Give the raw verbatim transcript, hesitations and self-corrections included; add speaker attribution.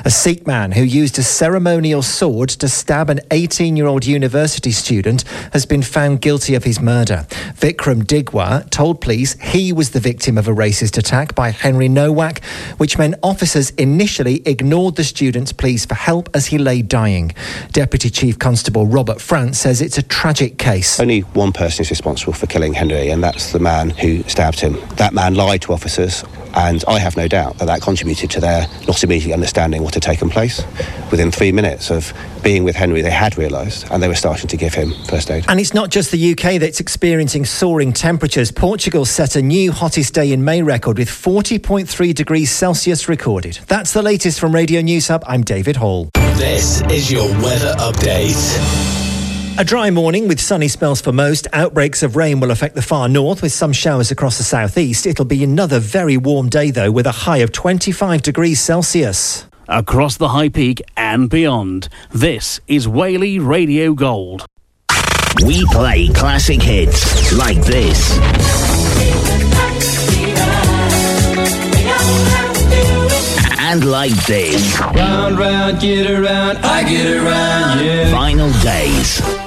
Speaker 1: A Sikh man who used a ceremonial sword to stab an eighteen-year-old university student has been found guilty of his murder. Vikram Digwa told police he was the victim of a racist attack by Henry Nowak, which meant officers initially ignored the student's pleas for help as he lay dying. Deputy Chief Constable Robert France says it's a tragic case.
Speaker 2: Only one person is responsible for killing Henry, and that's the man who stabbed him. That man lied to officers, and I have no doubt that that contributed to their not immediately understanding what had taken place. Within three minutes of being with Henry, they had realised, and they were starting to give him first aid.
Speaker 1: And it's not just the U K that's experiencing soaring temperatures. Portugal set a new hottest day in May record with forty point three degrees Celsius recorded. That's the latest from Radio News Hub. I'm David Hall.
Speaker 3: This is your weather update.
Speaker 1: A dry morning with sunny spells for most. Outbreaks of rain will affect the far north with some showers across the southeast. It'll be another very warm day though, with a high of twenty-five degrees Celsius.
Speaker 4: Across the High Peak and beyond, this is Whaley Radio Gold.
Speaker 3: We play classic hits like this. And like this.
Speaker 5: Round, round, get around, I get around, yeah.
Speaker 3: Final Days.